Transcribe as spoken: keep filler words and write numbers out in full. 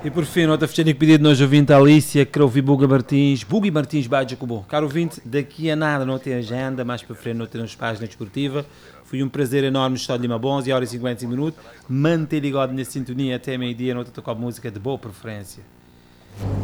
E por fim, nota fechando que pedido nós ouvinte a Alicia, que ouvi Buga Martins, Bugi Martins Baja Cubo. Caro ouvinte, daqui a nada não tem agenda, mais para frente não temos página desportiva. Foi um prazer enorme estar de Lima Bons, e a hora e cinquenta e cinco minutos. Manter ligado na sintonia até meio-dia, não te tocar música de boa preferência.